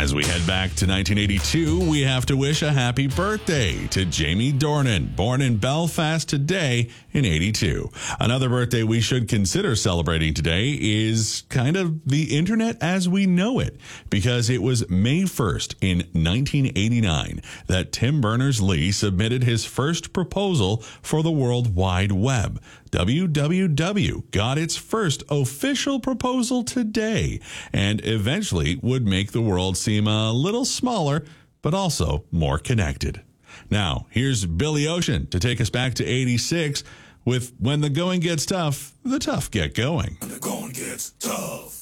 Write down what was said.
As we head back to 1982, we have to wish a happy birthday to Jamie Dornan, born in Belfast today in 82. Another birthday we should consider celebrating today is kind of the internet as we know it, because it was May 1st in 1989 that Tim Berners-Lee submitted his first proposal for the World Wide Web. WWW got its first official proposal today and eventually would make the world seem a little smaller, but also more connected. Now, here's Billy Ocean to take us back to 86 with When the Going Gets Tough, the Tough Get Going. When the going gets tough.